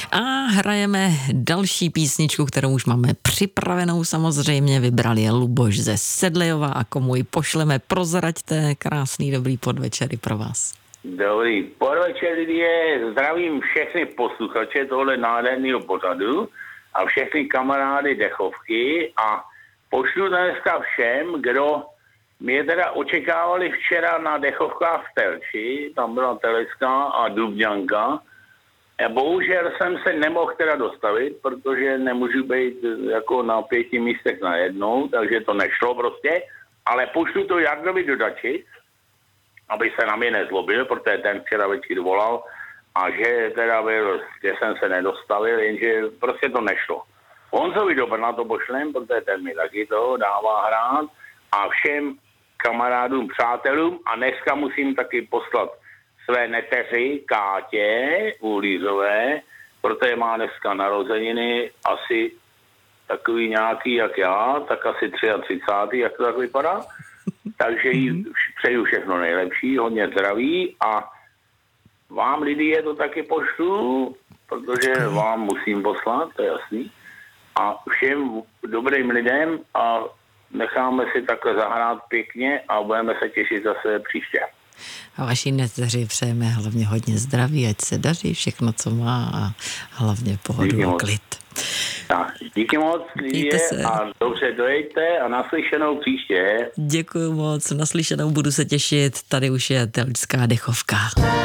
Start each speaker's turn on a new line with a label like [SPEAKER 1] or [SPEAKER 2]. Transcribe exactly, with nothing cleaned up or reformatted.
[SPEAKER 1] A hrajeme další písničku, kterou už máme připravenou samozřejmě. Vybral je Luboš ze Sedlejova a komu ji pošleme, prozraďte. Krásný dobrý podvečer pro vás.
[SPEAKER 2] Dobrý podvečer, lidé. Zdravím všechny posluchače tohle nádherného pořadu a všechny kamarády dechovky a pošlu dneska všem, kdo mě teda očekávali včera na dechovkách v Telči, tam byla Telecká a Dubňanka. A bohužel jsem se nemohl teda dostavit, protože nemůžu být jako na pěti místech najednou, takže to nešlo prostě, ale pošlu to Jardovi do Dačic, aby se na mě nezlobil, protože ten včera večer volal a že teda byl, že jsem se nedostavil, jenže prostě to nešlo. Honzovi do Brna to pošlem, protože ten mi taky to dává hrát a všem kamarádům, přátelům a dneska musím taky poslat své neteři Kátě Ulízové, protože má dneska narozeniny asi takový nějaký jak já, tak asi třicátý třetí jak to tak vypadá. Takže jí přeju všechno nejlepší, hodně zdraví a vám lidi je to taky pošlu, protože vám musím poslat, to je jasný. A všem dobrým lidem a necháme si takhle zahrát pěkně a budeme se těšit zase příště.
[SPEAKER 1] A vaší neteři přejeme hlavně hodně zdraví, ať se daří všechno, co má a hlavně pohodu a klid.
[SPEAKER 2] Tak, díky moc, Lidie, a dobře dojďte a naslyšenou příště.
[SPEAKER 1] Děkuju moc, naslyšenou, budu se těšit, tady už je Telčská dechovka.